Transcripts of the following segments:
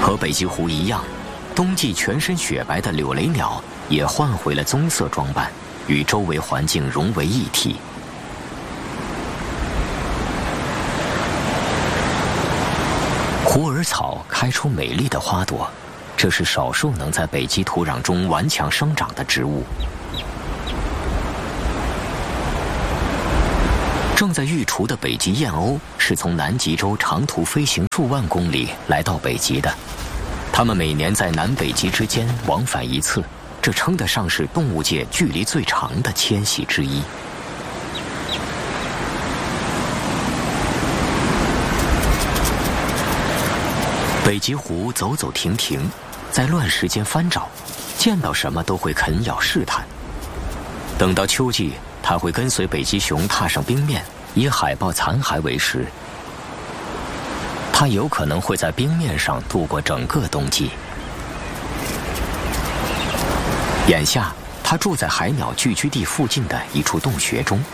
和北极狐一样，冬季全身雪白的柳雷鸟也换回了棕色装扮，与周围环境融为一体。虎耳草开出美丽的花朵，这是少数能在北极土壤中顽强生长的植物。正在育雏的北极燕鸥是从南极洲长途飞行数万公里来到北极的，它们每年在南北极之间往返一次，这称得上是动物界距离最长的迁徙之一。北极狐走走停停，在乱石间翻找，见到什么都会啃咬试探。等到秋季，它会跟随北极熊踏上冰面，以海豹残骸为食。它有可能会在冰面上度过整个冬季。眼下，它住在海鸟聚居地附近的一处洞穴中。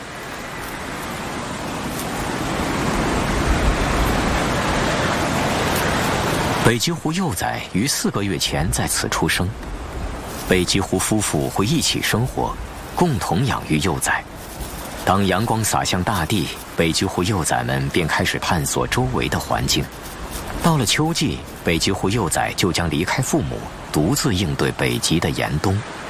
北极狐幼崽于4个月前在此出生，北极狐夫妇会一起生活，共同养育幼崽。当阳光洒向大地，北极狐幼崽们便开始探索周围的环境。到了秋季，北极狐幼崽就将离开父母，独自应对北极的严冬。